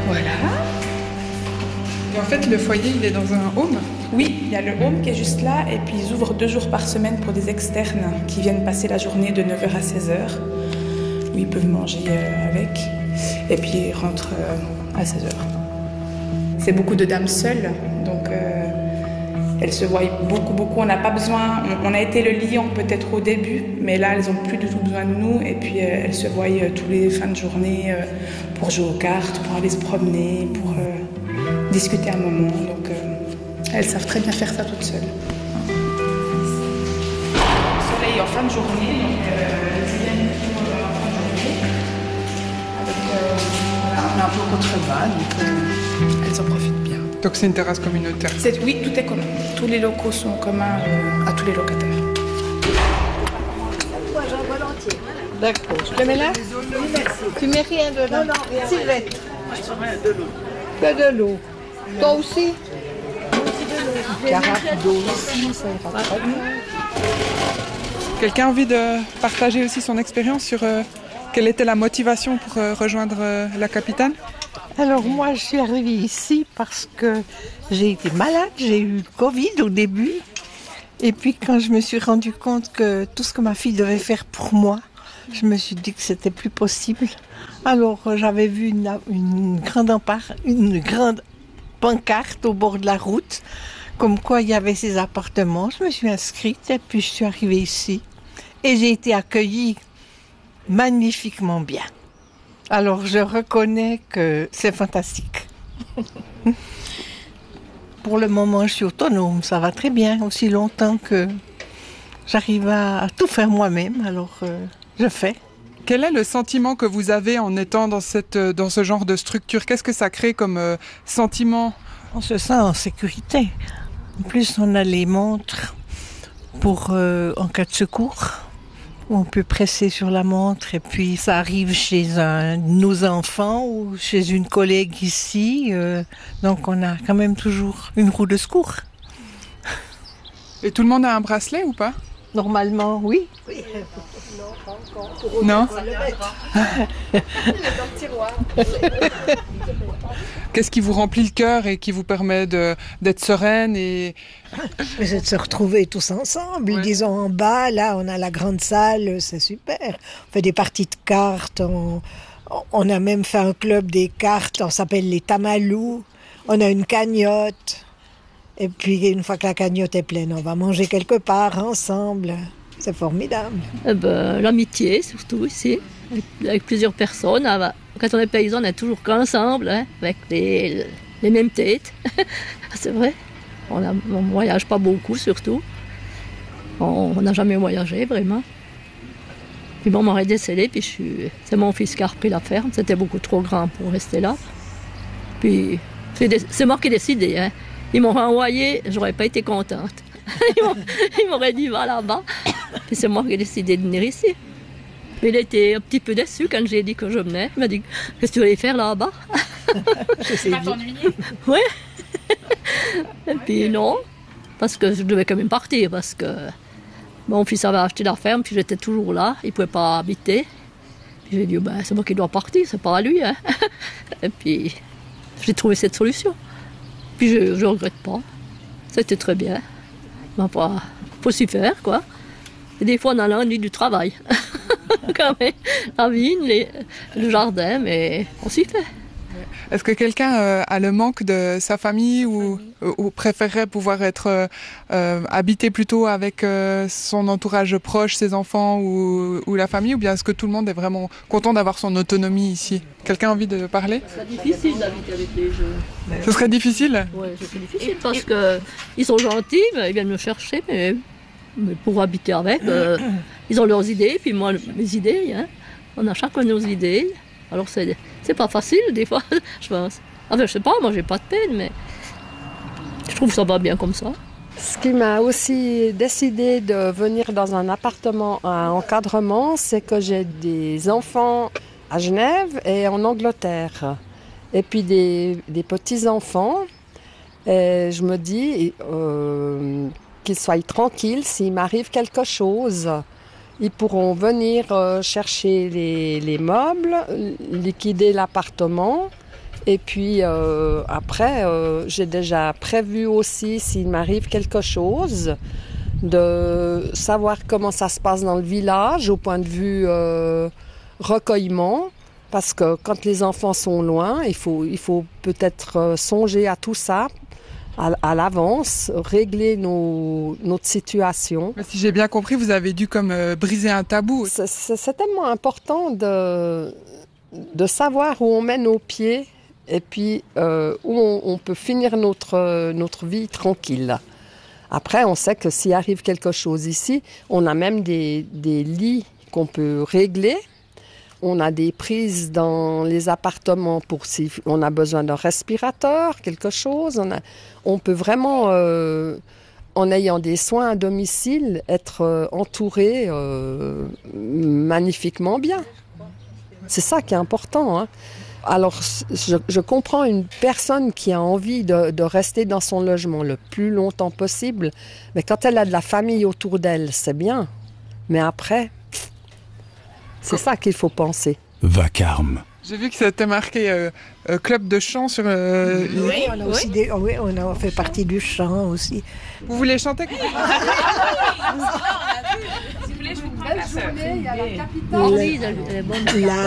Voilà. Et en fait, le foyer, il est dans un home? Oui, il y a le home qui est juste là et puis ils ouvrent 2 jours par semaine pour des externes qui viennent passer la journée de 9h à 16h où ils peuvent manger avec et puis ils rentrent à 16h. C'est beaucoup de dames seules, donc elles se voient beaucoup. On n'a pas besoin, on a été le liant peut-être au début, mais là elles n'ont plus du tout besoin de nous et puis elles se voient tous les fins de journée pour jouer aux cartes, pour aller se promener, pour discuter un moment. Donc elles savent très bien faire ça toutes seules. Le soleil en fin de journée, donc elles viennent en fin de journée. Voilà, on est un peu au contrebas, donc elles en profitent bien. Donc c'est une terrasse communautaire? Oui, tout est commun. Tous les locaux sont communs à tous les locataires. Moi, j'en volontiers. D'accord. Je le mets là? Oui, merci. Tu mets rien dedans? Non, rien. Sylvette. Moi, je prendrais de l'eau. Que de l'eau. Toi aussi? Carafe d'eau ici, ça ira très bien. Quelqu'un a envie de partager aussi son expérience sur quelle était la motivation pour rejoindre la capitale? Alors moi, je suis arrivée ici parce que j'ai été malade, j'ai eu le Covid au début. Et puis quand je me suis rendu compte que tout ce que ma fille devait faire pour moi, je me suis dit que c'était plus possible. Alors j'avais vu une grande pancarte au bord de la route, comme quoi il y avait ces appartements. Je me suis inscrite et puis je suis arrivée ici. Et j'ai été accueillie magnifiquement bien. Alors je reconnais que c'est fantastique. Pour le moment, je suis autonome, ça va très bien, aussi longtemps que j'arrive à tout faire moi-même, alors je fais. Quel est le sentiment que vous avez en étant dans ce genre de structure? Qu'est-ce que ça crée comme sentiment? On se sent en sécurité. En plus, on a les montres pour en cas de secours. On peut presser sur la montre et puis ça arrive chez un de nos enfants ou chez une collègue ici. Donc on a quand même toujours une roue de secours. Et tout le monde a un bracelet ou pas? Normalement, oui. Oui. Non, pas encore. Non. Il est dans le tiroir. Qu'est-ce qui vous remplit le cœur et qui vous permet d'être sereine et... C'est de se retrouver tous ensemble. Ouais. Disons en bas, là, on a la grande salle, c'est super. On fait des parties de cartes. On a même fait un club des cartes. On s'appelle les Tamalous. On a une cagnotte. Et puis, une fois que la cagnotte est pleine, on va manger quelque part ensemble. C'est formidable. L'amitié, surtout ici, avec plusieurs personnes. Quand on est paysan, on est toujours qu'ensemble, hein, avec les mêmes têtes. C'est vrai. On ne voyage pas beaucoup, surtout. On n'a jamais voyagé, vraiment. Puis mon mari est décédé, puis c'est mon fils qui a repris la ferme. C'était beaucoup trop grand pour rester là. Puis c'est moi qui ai décidé. Hein. Ils m'ont renvoyé, j'aurais pas été contente. Ils m'auraient dit va là-bas. Puis c'est moi qui ai décidé de venir ici. Mais il était un petit peu déçu quand j'ai dit que je venais. Il m'a dit qu'est-ce que tu voulais faire là-bas? C'est pas t'ennuyer? Oui. Et puis non, parce que je devais quand même partir, parce que mon fils avait acheté la ferme, puis j'étais toujours là, il ne pouvait pas habiter. Puis j'ai dit, c'est moi qui dois partir, c'est pas à lui. Hein. Et puis j'ai trouvé cette solution. Puis je ne regrette pas, c'était très bien. Il faut s'y faire, quoi. Et des fois on a l'ennui du travail, quand même, la vigne, le jardin, mais on s'y fait. Est-ce que quelqu'un a le manque de sa famille ou préférerait pouvoir être habité plutôt avec son entourage proche, ses enfants ou la famille, ou bien est-ce que tout le monde est vraiment content d'avoir son autonomie ici? Quelqu'un a envie de parler? C'est difficile d'habiter avec les jeunes. Ce serait difficile? Oui, c'est difficile parce qu'ils sont gentils, mais ils viennent me chercher, mais pour habiter avec, ils ont leurs idées, puis moi mes idées. Hein. On a chacun nos idées. Alors c'est pas facile des fois, je pense. Enfin, je sais pas, moi j'ai pas de peine, mais je trouve que ça va bien comme ça. Ce qui m'a aussi décidé de venir dans un appartement à encadrement, c'est que j'ai des enfants à Genève et en Angleterre. Et puis des petits-enfants. Et je me dis qu'ils soient tranquilles s'il m'arrive quelque chose. Ils pourront venir chercher les meubles, liquider l'appartement Et puis après, j'ai déjà prévu aussi, s'il m'arrive quelque chose, de savoir comment ça se passe dans le village au point de vue recueillement. Parce que quand les enfants sont loin, il faut peut-être songer à tout ça à l'avance, régler notre situation. Mais si j'ai bien compris, vous avez dû comme briser un tabou. C'est tellement important de savoir où on met nos pieds et puis où on peut finir notre vie tranquille. Après, on sait que s'il arrive quelque chose ici, on a même des lits qu'on peut régler. On a des prises dans les appartements pour si on a besoin d'un respirateur, quelque chose. On peut vraiment, en ayant des soins à domicile, être entouré magnifiquement bien. C'est ça qui est important, hein. Alors, je comprends une personne qui a envie de rester dans son logement le plus longtemps possible, mais quand elle a de la famille autour d'elle, c'est bien. Mais après, c'est ça qu'il faut penser. Vacarme. J'ai vu que c'était marqué club de chant sur... Oui, on a aussi on a fait partie du chant aussi. Vous voulez chanter? Si vous voulez, je vous prends la sœur. Oui, elle est bonne. La